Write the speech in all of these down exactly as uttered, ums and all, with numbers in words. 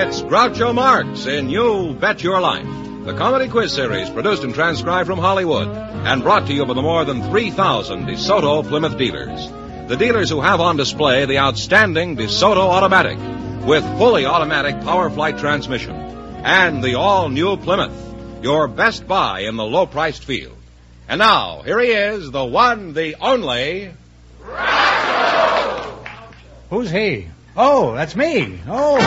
It's Groucho Marx in You Bet Your Life, the comedy quiz series produced and transcribed from Hollywood and brought to you by the more than three thousand DeSoto Plymouth dealers. The dealers who have on display the outstanding DeSoto Automatic with fully automatic power flight transmission and the all-new Plymouth, your best buy in the low-priced field. And now, here he is, the one, the only... Groucho! Who's he? Oh, that's me. Oh.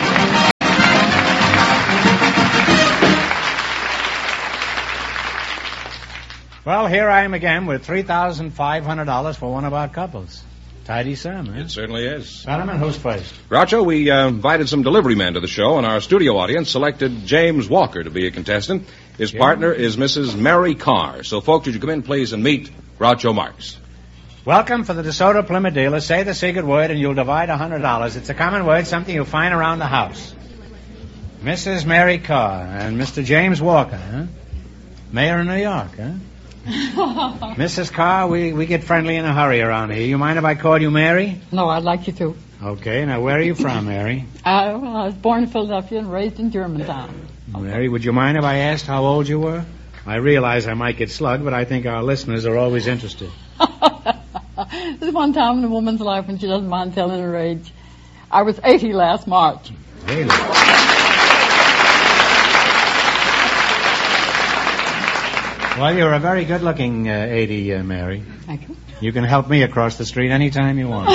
Well, here I am again with three thousand five hundred dollars for one of our couples. Tidy sum, eh? It certainly is. Solomon, who's first? Groucho, we uh, invited some delivery men to the show, and our studio audience selected James Walker to be a contestant. His yeah. partner is Missus Mary Carr. So, folks, would you come in, please, and meet Groucho Marx. Welcome for the DeSoto Plymouth dealer. Say the secret word and you'll divide one hundred dollars. It's a common word, something you'll find around the house. Missus Mary Carr and Mister James Walker, huh? Mayor of New York, huh? Missus Carr, we, we get friendly in a hurry around here. You mind if I call you Mary? No, I'd like you to. Okay, now where are you from, Mary? Uh, well, I was born in Philadelphia and raised in Germantown. Okay. Mary, would you mind if I asked how old you were? I realize I might get slugged, but I think our listeners are always interested. There's one time in a woman's life when she doesn't mind telling her age. I was eighty last March. Really? Well, you're a very good-looking uh, eighty, uh, Mary. Thank you. You can help me across the street anytime you want.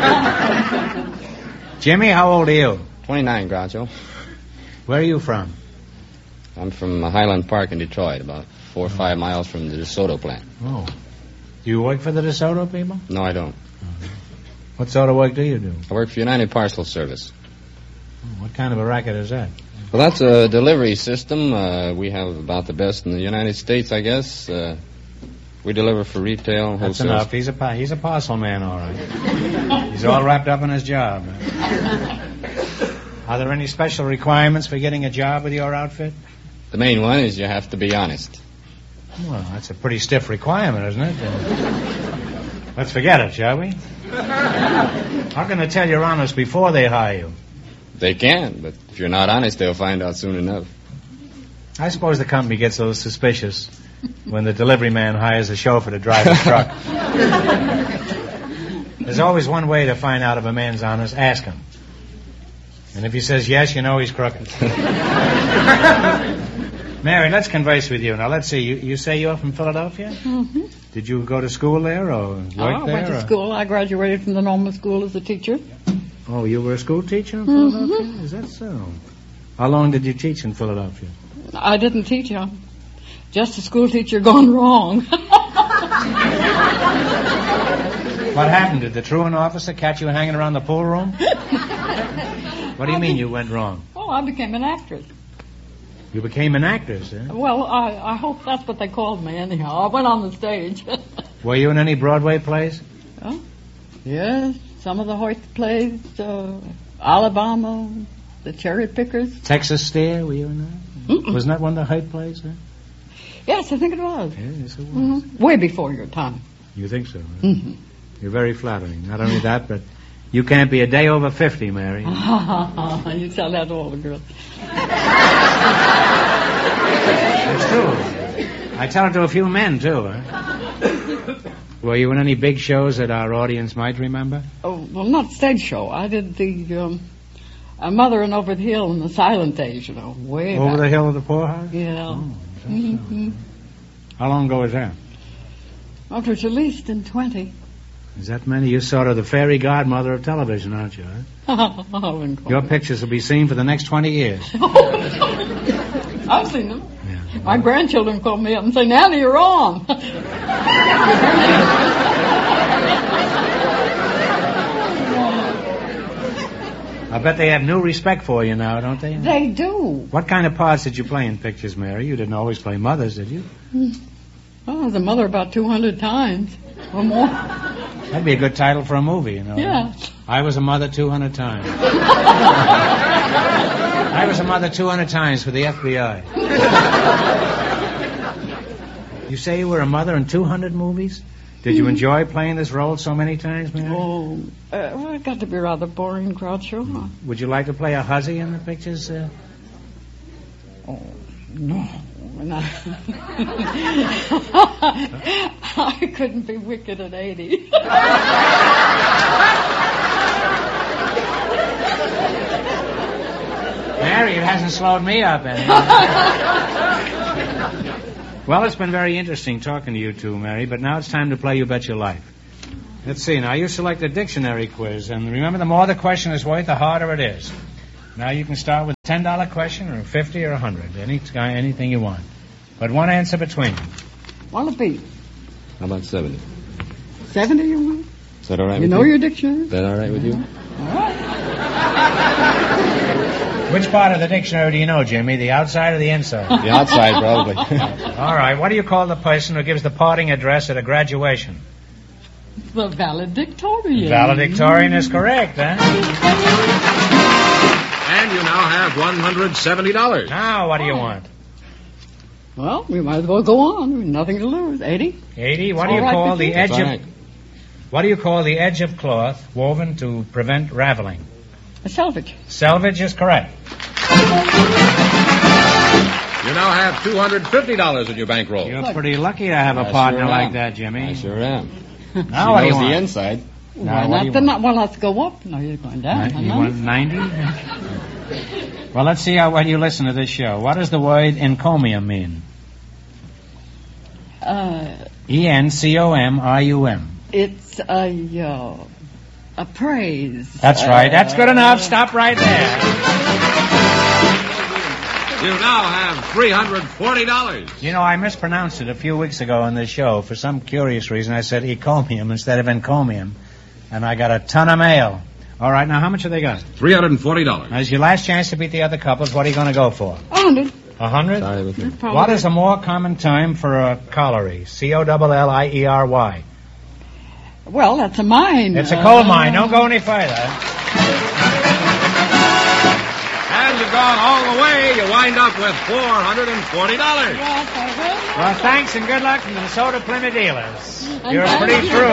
Jimmy, how old are you? twenty-nine, Groucho. Where are you from? I'm from Highland Park in Detroit, about four or five miles from the DeSoto plant. Oh. Do you work for the DeSoto people? No, I don't. Uh-huh. What sort of work do you do? I work for United Parcel Service. Oh, what kind of a racket is that? Well, that's a delivery system. Uh, we have about the best in the United States, I guess. Uh, we deliver for retail, That's wholesale. enough. He's a, pa- he's a parcel man, all right. He's all wrapped up in his job. Are there any special requirements for getting a job with your outfit? The main one is you have to be honest. Well, that's a pretty stiff requirement, isn't it? Uh, let's forget it, shall we? How can they tell you're honest before they hire you? They can, but if you're not honest, they'll find out soon enough. I suppose the company gets a little suspicious when the delivery man hires a chauffeur to drive his truck. There's always one way to find out if a man's honest. Ask him. And if he says yes, you know he's crooked. Mary, let's converse with you. Now, let's see. You, you say you're from Philadelphia? Mm-hmm. Did you go to school there or work oh, I there? went to or? school. I graduated from the normal school as a teacher. Oh, you were a school teacher in Mm-hmm. Philadelphia? Is that so? How long did you teach in Philadelphia? I didn't teach you. Just a school teacher gone wrong. What happened? Did the truant officer catch you hanging around the pool room? What do you mean you went wrong? Oh, I became an actress. You became an actress, eh? Well, I, I hope that's what they called me anyhow. I went on the stage. Were you in any Broadway plays? Oh, yes, some of the Hoyt plays, uh, Alabama, the Cherry Pickers. Texas Steer, were you in that? Mm-mm. Wasn't that one of the Hoyt plays, eh? Yes, I think it was. Yes, it was. Mm-hmm. Way before your time. You think so? Right? Mm-hmm. You're very flattering. Not only that, but you can't be a day over fifty, Mary. You tell that to all the girls. It's true. I tell it to a few men, too. Huh? Were you in any big shows that our audience might remember? Oh, well, not stage show. I did the um, a Mother and Over the Hill in the Silent Age, you know, way Over back. the Hill of the Poorhouse? Yeah. Oh, mm-hmm. so? How long ago was that? Oh, it was released in twenty. Is that many? You're sort of the fairy godmother of television, aren't you? Huh? Your pictures will be seen for the next twenty years. I've seen them. Yeah. My grandchildren call me up and say, Nanny, you're on. I bet they have new respect for you now, don't they? They do. What kind of parts did you play in pictures, Mary? You didn't always play mothers, did you? Well, I was a mother about two hundred times or more. That'd be a good title for a movie, you know. Yeah. I was a mother two hundred times. I was a mother two hundred times for the F B I. You say you were a mother in two hundred movies? Did you enjoy playing this role so many times, Mary? Oh, uh, well, it got to be rather boring, Groucho. Would you like to play a hussy in the pictures? Uh? Oh, no. no. I couldn't be wicked at eighty. Mary, it hasn't slowed me up any. Well, it's been very interesting talking to you two, Mary, but now it's time to play You Bet Your Life. Let's see. Now, you select a dictionary quiz, and remember, the more the question is worth, the harder it is. Now, you can start with a ten dollar question, or fifty or a hundred, any anything you want. But one answer between them. What'll it be? How about seventy? seventy you want? Is that all right You with know you? your dictionary? Is that all right with you? All right. Which part of the dictionary do you know, Jimmy? The outside or the inside? The outside, probably. All right. What do you call the person who gives the parting address at a graduation? The valedictorian. Valedictorian is correct, huh? And you now have one hundred seventy dollars. Now, what do you want? Well, we might as well go on. We've nothing to lose. eighty? eighty. What do All you right call with the you? edge That's all of... right. What do you call the edge of cloth woven to prevent raveling? A selvage. Selvage is correct. You now have two hundred fifty dollars in your bankroll. You're pretty lucky to have a I partner sure like am. that, Jimmy. I sure am. Now, She what do you knows want? the inside. Now, Why what do not you the want? nu- well, let's go up. No, you're going down. Right, A you number? want ninety? Well, let's see how well you listen to this show. What does the word encomium mean? Uh, E N C O M I U M. it's a, uh, a praise. That's right. That's good enough. Stop right there. You now have three hundred forty dollars. You know, I mispronounced it a few weeks ago on this show. For some curious reason, I said encomium instead of encomium. And I got a ton of mail. All right, now how much have they got? three hundred forty dollars. Now, it's your last chance to beat the other couples. What are you going to go for? A hundred. A hundred? Sorry with me. What is a more common term for a colliery? C O L L I E R Y. Well, that's a mine. It's a Uh, coal mine. Don't go any further. And you've gone all the way. You wind up with four hundred forty dollars. Yes, I will. Well, thanks and good luck from the Minnesota Plymouth dealers. And You're thank pretty you true.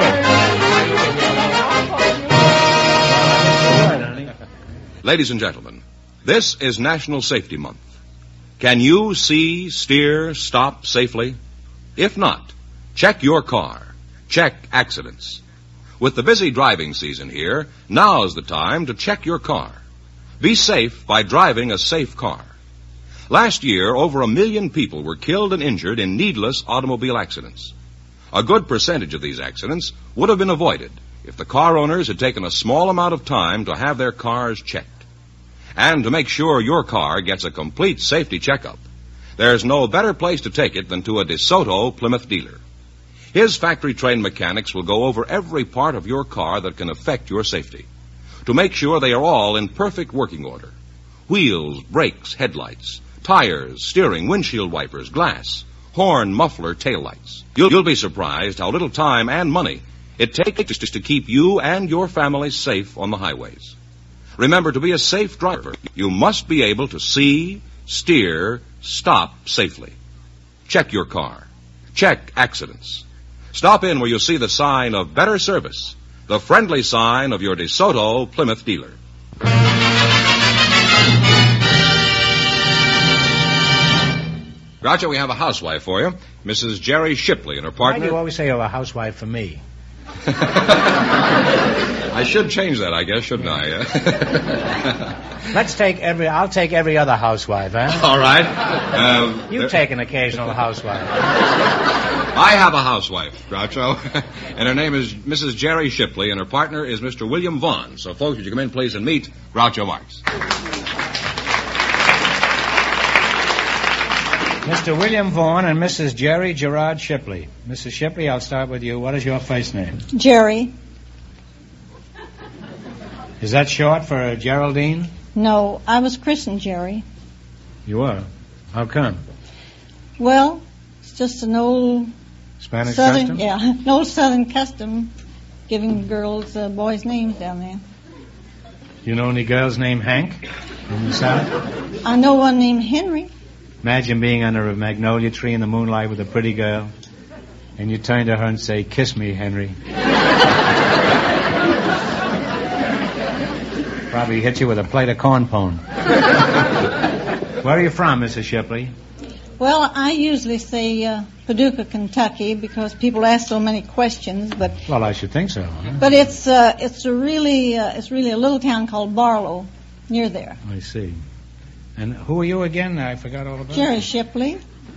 very much. Ladies and gentlemen, this is National Safety Month. Can you see, steer, stop safely? If not, check your car. Check accidents. With the busy driving season here, now's the time to check your car. Be safe by driving a safe car. Last year, over a million people were killed and injured in needless automobile accidents. A good percentage of these accidents would have been avoided if the car owners had taken a small amount of time to have their cars checked. And to make sure your car gets a complete safety checkup, there's no better place to take it than to a DeSoto Plymouth dealer. His factory-trained mechanics will go over every part of your car that can affect your safety to make sure they are all in perfect working order. Wheels, brakes, headlights, tires, steering, windshield wipers, glass, horn, muffler, taillights. You'll, you'll be surprised how little time and money it takes to keep you and your family safe on the highways. Remember, to be a safe driver, you must be able to see, steer, stop safely. Check your car. Check accidents. Stop in where you see the sign of better service, the friendly sign of your DeSoto Plymouth dealer. Groucho, we have a housewife for you, Missus Jerry Shipley and her Why do partner. you always say you're a housewife for me? I should change that, I guess, shouldn't I? Let's take every... I'll take every other housewife, huh? All right. Um, You there- take an occasional housewife. I have a housewife, Groucho, and her name is Missus Jerry Shipley, and her partner is Mister William Vaughn. So, folks, would you come in, please, and meet Groucho Marx. Mister William Vaughn and Missus Jerry Gerard Shipley. Missus Shipley, I'll start with you. What is your first name? Jerry. Is that short for Geraldine? No, I was christened Jerry. You are. How come? Well, it's just an old Spanish southern, custom? yeah, an old southern custom, giving girls uh, boys' names down there. You know any girls named Hank in the South? I know one named Henry. Imagine being under a magnolia tree in the moonlight with a pretty girl. And you turn to her and say, "Kiss me, Henry." Probably hit you with a plate of corn pone. Where are you from, Missus Shipley? Well, I usually say uh, Paducah, Kentucky, because people ask so many questions. But Well, I should think so. Huh? but it's uh, it's a really uh, it's really a little town called Barlow, near there. I see. And who are you again? I forgot all about Jerry you. Shipley.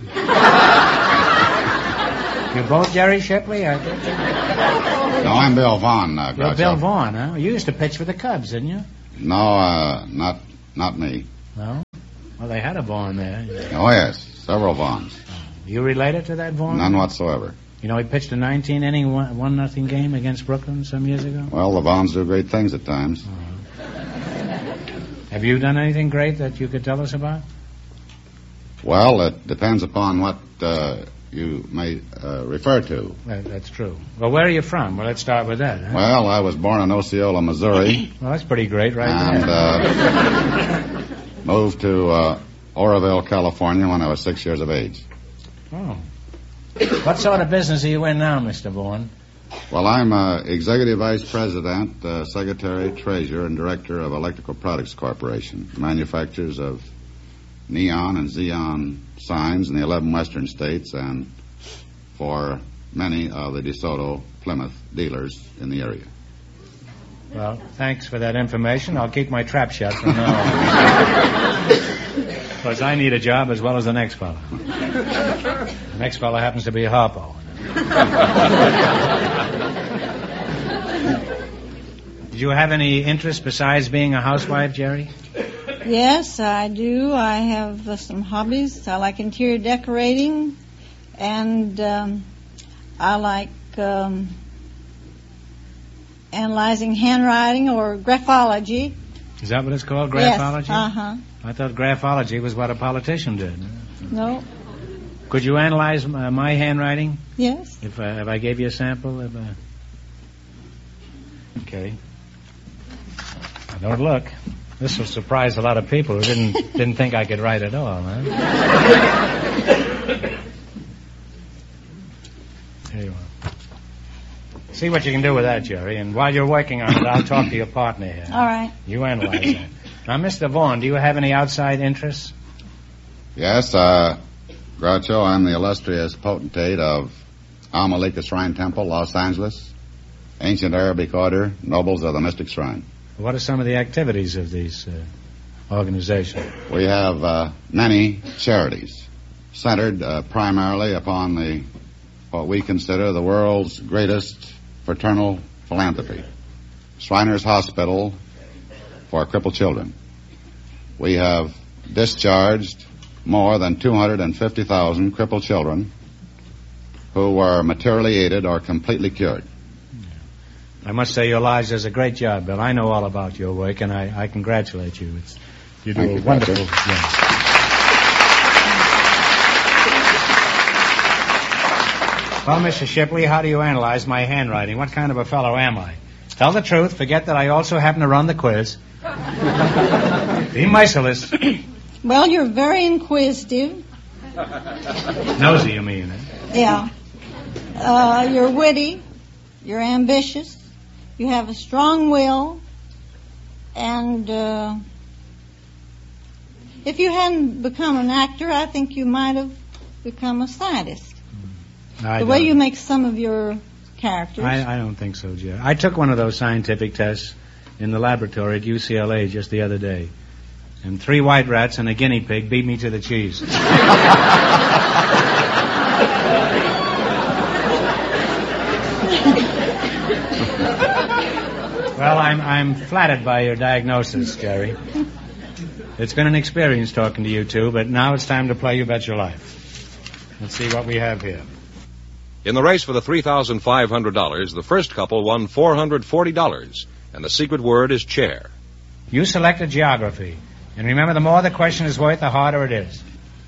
You both Jerry Shipley? I think. No, I'm Bill Vaughn, uh, You're Groucho. Bill Vaughn, huh? You used to pitch for the Cubs, didn't you? No, uh, not not me. No? Well, they had a Vaughn there. Oh, yes, several Vaughns. You related to that Vaughn? None whatsoever. You know, he pitched a nineteen-inning, one, one nothing game against Brooklyn some years ago. Well, the Vaughns do great things at times. Have you done anything great that you could tell us about? Well, it depends upon what uh, you may uh, refer to. Well, that's true. Well, where are you from? Well, let's start with that. Huh? Well, I was born in Osceola, Missouri, Well, that's pretty great right and there. uh, moved to uh, Oroville, California when I was six years of age. Oh. What sort of business are you in now, Mister Vaughn? Well, I'm uh, Executive Vice President, uh, Secretary, Treasurer, and Director of Electrical Products Corporation, manufacturers of neon and xenon signs in the eleven western states and for many of the DeSoto Plymouth dealers in the area. Well, thanks for that information. I'll keep my trap shut from now on. Because I need a job as well as the next fellow. The next fellow happens to be a Harpo. Did you have any interest besides being a housewife, Jerry? Yes, I do. I have uh, some hobbies. I like interior decorating, and um, I like um, analyzing handwriting or graphology. Is that what it's called, graphology? Yes, uh-huh. I thought graphology was what a politician did. No, Could you analyze uh, my handwriting? yes. If, uh, if I gave you a sample of... Uh... Okay. Now, don't look. This will surprise a lot of people who didn't didn't think I could write at all, huh? Here you are. See what you can do with that, Jerry. And while you're working on it, I'll talk to your partner here. All right. You analyze that. Now, Mister Vaughn, do you have any outside interests? Yes, uh, Groucho, I'm the illustrious potentate of Amalika Shrine Temple, Los Angeles, ancient Arabic order, nobles of the Mystic Shrine. What are some of the activities of these uh, organizations? We have uh, many charities centered uh, primarily upon the what we consider the world's greatest fraternal philanthropy. Shriners Hospital for crippled children. We have discharged more than two hundred fifty thousand crippled children who were materially aided or completely cured. I must say your lodge does a great job, Bill. I know all about your work, and I, I congratulate you. It's, you do Thank a you, wonderful Doctor. job. Well, Mister Shipley, how do you analyze my handwriting? What kind of a fellow am I? Tell the truth. Forget that I also happen to run the quiz. Be merciless. Well, you're very inquisitive. Nosy, you mean, eh? Yeah. Uh, you're witty. You're ambitious. You have a strong will. And uh, if you hadn't become an actor, I think you might have become a scientist. I the way don't. you make some of your characters. I, I don't think so, Jerry. I took one of those scientific tests in the laboratory at U C L A just the other day. And three white rats and a guinea pig beat me to the cheese. Well, I'm I'm flattered by your diagnosis, Jerry. It's been an experience talking to you two, but now it's time to play You Bet Your Life. Let's see what we have here. In the race for the three thousand five hundred dollars, the first couple won four hundred forty dollars, and the secret word is chair. You selected geography. And remember, the more the question is worth, the harder it is.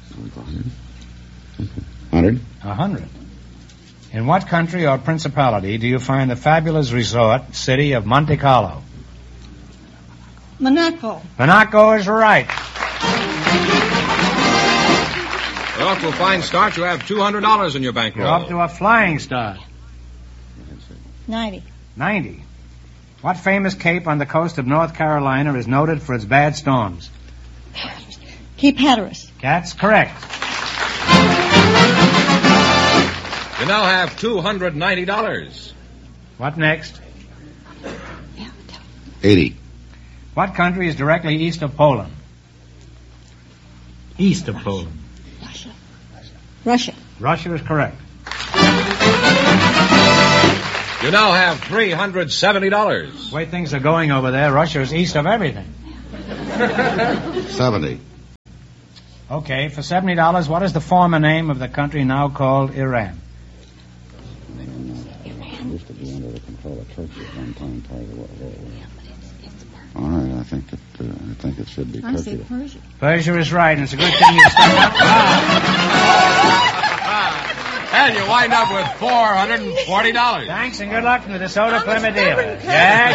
Hundred? A hundred. In what country or principality do you find the fabulous resort city of Monte Carlo? Monaco. Monaco is right. Well, off to a fine start. You have two hundred dollars in your You're bankroll. off to a flying start. ninety. ninety. What famous cape on the coast of North Carolina is noted for its bad storms? Cape Hatteras. That's correct. You now have two hundred ninety dollars. What next? eighty. What country is directly east of Poland? East of Poland. Russia. Russia. Russia is correct. You now have three hundred seventy dollars. The way things are going over there, Russia is east of everything. seventy. Okay, for seventy dollars, what is the former name of the country now called Iran? Used to be under the control of Turkey at one time, part of the World War. All right, I think it. Uh, I think it should be I say Turkey. Persia. Persia is right, and it's a good thing you stuck up. And you wind up with four hundred forty dollars. Thanks, and good luck from the DeSoto Plymouth dealer. Yes,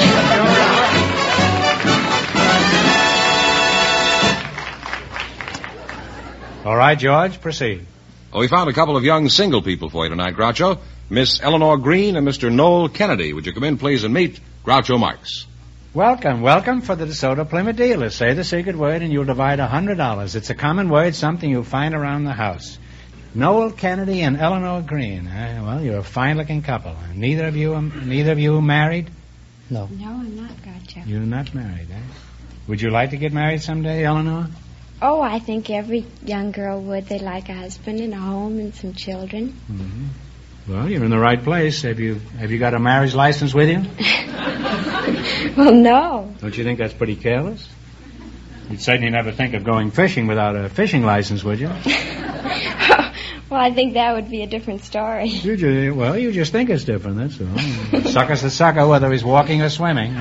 sure. All right, George, proceed. Well, we found a couple of young single people for you tonight, Groucho. Miss Eleanor Green and Mister Noel Kennedy. Would you come in, please, and meet Groucho Marx? Welcome, welcome for the DeSoto Plymouth dealer. Say the secret word and you'll divide a hundred dollars. It's a common word, something you'll find around the house. Noel Kennedy and Eleanor Green. Uh, well, you're a fine-looking couple. Neither of you, um, neither of you married? No. No, I'm not, Groucho. You're not married, eh? Would you like to get married someday, Eleanor? Oh, I think every young girl would. They'd like a husband and a home and some children. Mm-hmm. Well, you're in the right place. Have you have you got a marriage license with you? Well, no. Don't you think that's pretty careless? You'd certainly never think of going fishing without a fishing license, would you? Well, I think that would be a different story. You ju- well, you just think it's different, that's all. A sucker's a sucker, whether he's walking or swimming.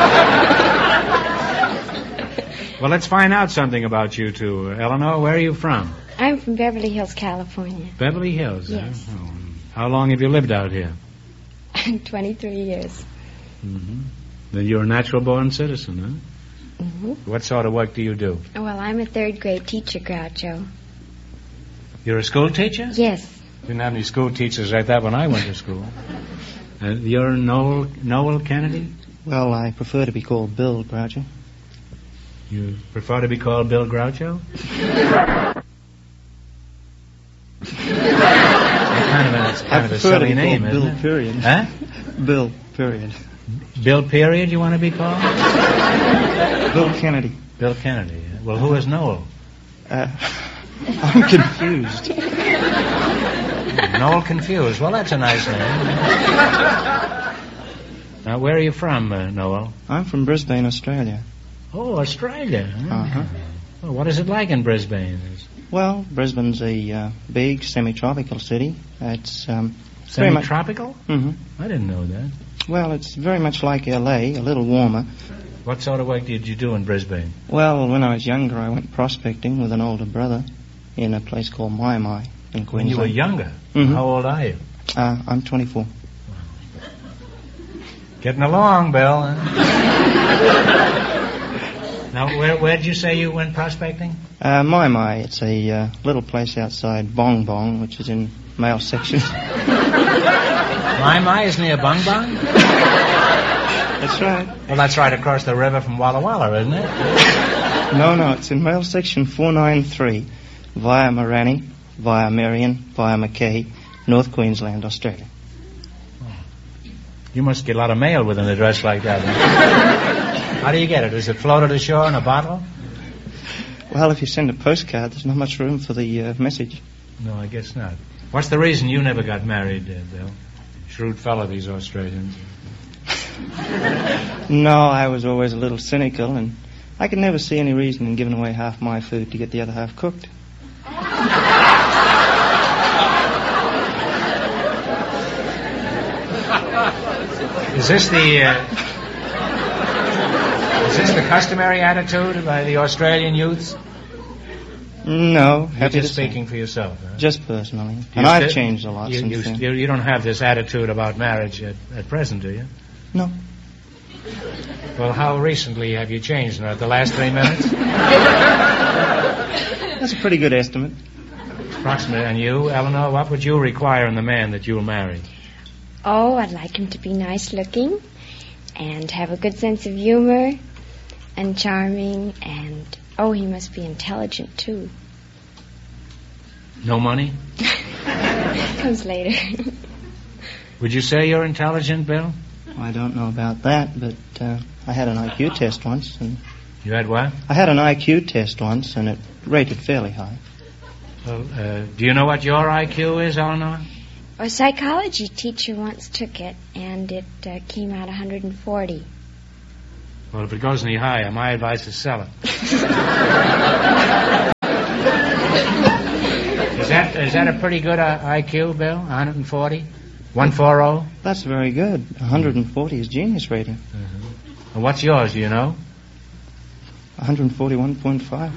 Well, let's find out something about you two. Eleanor, where are you from? I'm from Beverly Hills, California. Beverly Hills, Yes. huh? Oh. How long have you lived out here? twenty-three years. Mm-hmm. Then you're a natural-born citizen, huh? Mm-hmm. What sort of work do you do? Well, I'm a third-grade teacher, Groucho. You're a school teacher? Yes. Didn't have any school teachers like that when I went to school. Uh, you're Noel, Noel Kennedy? Well, I prefer to be called Bill, Groucho. You prefer to be called Bill Groucho? kind of a, it's kind I of a prefer silly to be name, called isn't Bill, it? period. Huh? Bill, period. Bill Period, you want to be called? Bill Kennedy. Bill Kennedy. Well, who is Noel? Uh, I'm confused. Noel Confused. Well, that's a nice name. Now, where are you from, uh, Noel? I'm from Brisbane, Australia. Oh, Australia. Huh? Uh-huh. Well, what is it like in Brisbane? Well, Brisbane's a uh, big semi-tropical city. It's um, very much- Semi-tropical? Mhm. I didn't know that. Well, it's very much like L A, a little warmer. What sort of work did you do in Brisbane? Well, when I was younger, I went prospecting with an older brother in a place called Mai Mai in Queensland. When you were younger? Mhm. How old are you? Uh, I'm twenty-four. Getting along, Bill. Huh? Now, where where did you say you went prospecting? Uh, Mai Mai, it's a uh, little place outside Bong Bong, which is in male section. My My is near Bung Bung? That's right. Well, that's right across the river from Walla Walla, isn't it? No, no, it's in male section four ninety-three, via Morani, via Marion, via Mackay, North Queensland, Australia. You must get a lot of mail with an address like that. Huh? How do you get it? Is it floated ashore in a bottle? Well, if you send a postcard, there's not much room for the uh, message. No, I guess not. What's the reason you never got married, uh, Bill? Shrewd fellow, these Australians. No, I was always a little cynical, and I could never see any reason in giving away half my food to get the other half cooked. Is this the uh, is this the customary attitude by the Australian youths? No, You're happy just to say. speaking for yourself. Huh? Just personally. You And I've sti- changed a lot you, since you, then. you, you don't have this attitude about marriage at, at present, do you? No. Well, how recently have you changed? Uh, the last three minutes? That's a pretty good estimate. Approximately. And you, Eleanor, what would you require in the man that you'll marry? Oh, I'd like him to be nice looking and have a good sense of humor and charming and, oh, he must be intelligent, too. No money? Comes later. Would you say you're intelligent, Bill? I don't know about that, but uh, I had an I Q test once, and You had what? I had an I Q test once, and it rated fairly high. Well, uh, do you know what your I Q is, Eleanor? A psychology teacher once took it, and it uh, came out one hundred forty. Well, if it goes any higher, my advice is sell it. Is that is that a pretty good uh, I Q, Bill? one hundred forty? one forty? That's very good. one hundred forty is genius rating. Mm-hmm. And what's yours, do you know? one hundred forty-one point five.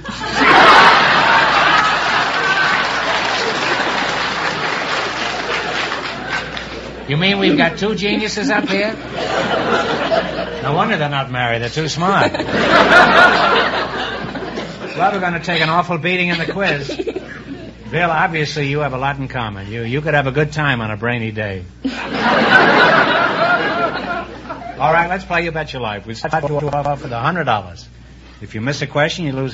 You mean we've got two geniuses up here? No wonder they're not married. They're too smart. Well, we're going to take an awful beating in the quiz. Bill, obviously you have a lot in common. You you could have a good time on a brainy day. All right, let's play You Bet Your Life. We'll start off with one hundred dollars. If you miss a question, you lose